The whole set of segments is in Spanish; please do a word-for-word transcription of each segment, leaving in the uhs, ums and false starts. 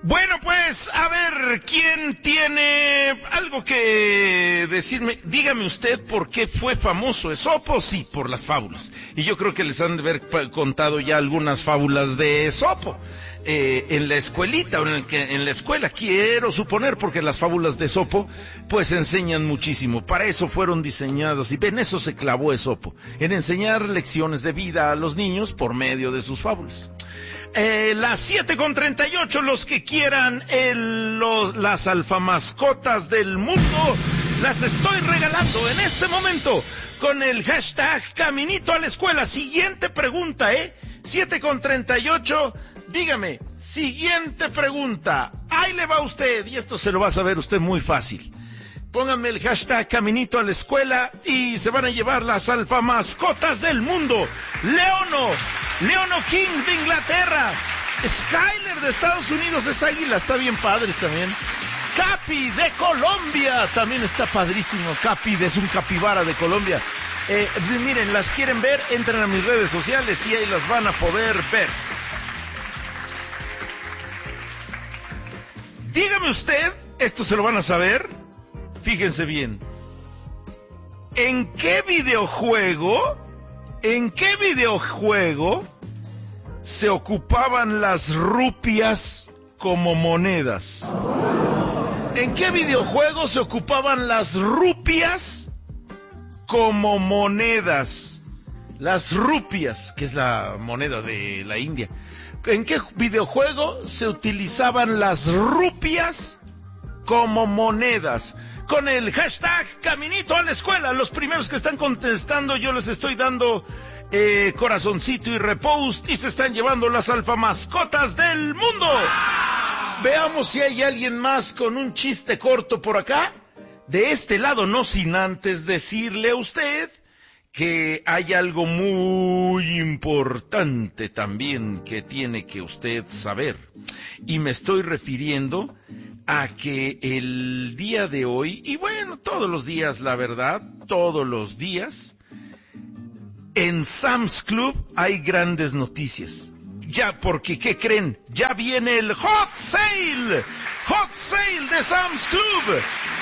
Bueno, pues, a ver, ¿quién tiene algo que decirme? Dígame usted por qué fue famoso Esopo. Sí, por las fábulas. Y yo creo que les han de haber contado ya algunas fábulas de Esopo. Eh, en la escuelita, o en, en la escuela, quiero suponer, porque las fábulas de Esopo, pues enseñan muchísimo. Para eso fueron diseñados, y en eso se clavó Esopo, en enseñar lecciones de vida a los niños por medio de sus fábulas. Eh, las siete con treinta y ocho, los que quieran el, los, las alfamascotas del mundo, las estoy regalando en este momento con el hashtag Caminito a la Escuela. Siguiente pregunta, ¿eh? siete con treinta y ocho, dígame, siguiente pregunta. Ahí le va a usted, y esto se lo va a saber usted muy fácil. Pónganme el hashtag Caminito a la Escuela y se van a llevar las alfamascotas del mundo. Leono, Leono King de Inglaterra. Skyler de Estados Unidos es águila, está bien padre también. Capi de Colombia, también está padrísimo. Capi es un capibara de Colombia. Eh, miren, las quieren ver, entren a mis redes sociales y ahí las van a poder ver. Dígame usted, esto se lo van a saber. Fíjense bien, ¿en qué videojuego, en qué videojuego se ocupaban las rupias como monedas? ¿En qué videojuego se ocupaban las rupias como monedas? Las rupias, que es la moneda de la India. ¿En qué videojuego se utilizaban las rupias como monedas? Con el hashtag Caminito a la Escuela, los primeros que están contestando, yo les estoy dando eh, corazoncito y repost, y se están llevando las alfamascotas del mundo. Veamos si hay alguien más con un chiste corto por acá. De este lado, no sin antes decirle a usted que hay algo muy importante también que tiene que usted saber. Y me estoy refiriendo a que el día de hoy, y bueno, todos los días, la verdad, todos los días, en Sam's Club hay grandes noticias. Ya, porque, ¿qué creen? Ya viene el Hot Sale, Hot Sale de Sam's Club.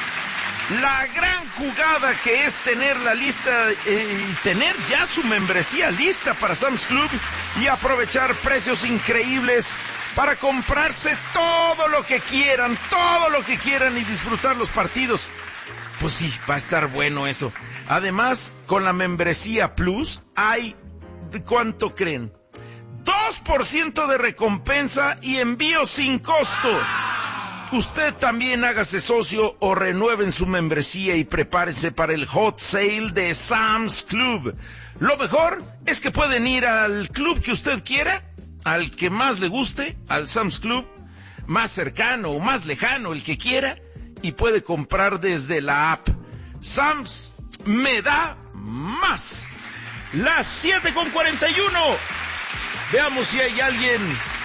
La gran jugada que es tener la lista, eh, y tener ya su membresía lista para Sam's Club y aprovechar precios increíbles para comprarse todo lo que quieran, todo lo que quieran y disfrutar los partidos. Pues sí, va a estar bueno eso. Además, con la membresía Plus hay, ¿cuánto creen? dos por ciento de recompensa y envío sin costo. Usted también hágase socio o renueven su membresía y prepárese para el Hot Sale de Sam's Club. Lo mejor es que pueden ir al club que usted quiera, al que más le guste, al Sam's Club, más cercano o más lejano, el que quiera, y puede comprar desde la app. Sam's me da más. Las siete con cuarenta y uno. Veamos si hay alguien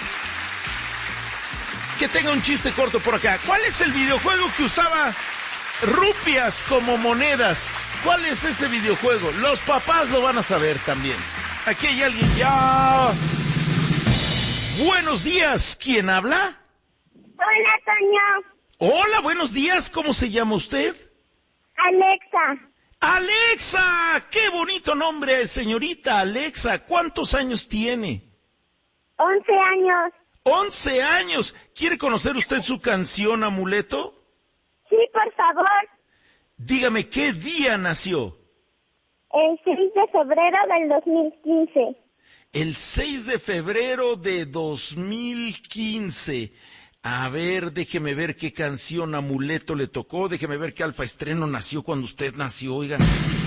que tenga un chiste corto por acá. ¿Cuál es el videojuego que usaba rupias como monedas? ¿Cuál es ese videojuego? Los papás lo van a saber también. Aquí hay alguien ya. Buenos días, ¿quién habla? Hola, Toño. Hola, buenos días, ¿cómo se llama usted? Alexa. Alexa, qué bonito nombre, señorita Alexa. ¿Cuántos años tiene? Once años. Once años. ¿Quiere conocer usted su canción Amuleto? Sí, por favor. Dígame, ¿qué día nació? El seis de febrero del dos mil quince. El seis de febrero de dos mil quince. A ver, déjeme ver qué canción Amuleto le tocó. Déjeme ver qué Alfa Estreno nació cuando usted nació, oigan.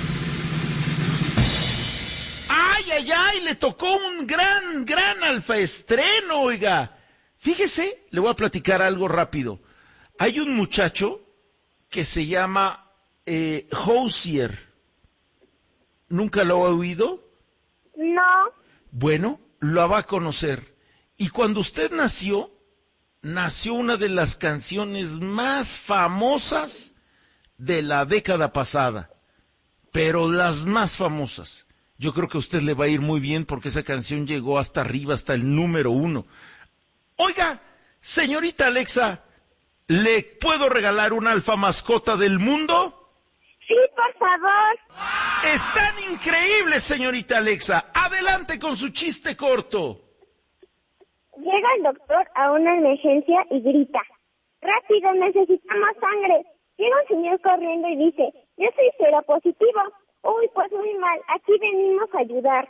¡Ay, ay, ay! Le tocó un gran, gran Alfa Estreno, oiga. Fíjese, le voy a platicar algo rápido. Hay un muchacho que se llama eh, Hozier. ¿Nunca lo ha oído? No. Bueno, lo va a conocer. Y cuando usted nació, nació una de las canciones más famosas de la década pasada. Pero las más famosas. Yo creo que a usted le va a ir muy bien porque esa canción llegó hasta arriba, hasta el número uno. Oiga, Señorita Alexa, ¿le puedo regalar un alfa mascota del mundo? Sí, por favor. Están increíbles, señorita Alexa. Adelante con su chiste corto. Llega el doctor a una emergencia y grita: ¡rápido, necesitamos sangre! Llega un señor corriendo y dice: yo soy seropositivo. Uy, pues muy mal, aquí venimos a ayudar.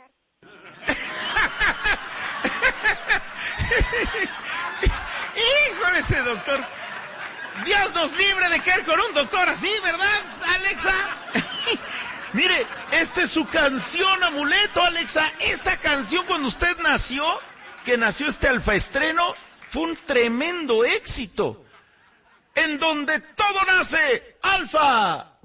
Híjole, ese doctor. Dios nos libre de caer con un doctor así, ¿verdad, Alexa? Mire, esta es su canción amuleto, Alexa. Esta canción, cuando usted nació, que nació este alfaestreno, fue un tremendo éxito. En donde todo nace, alfa.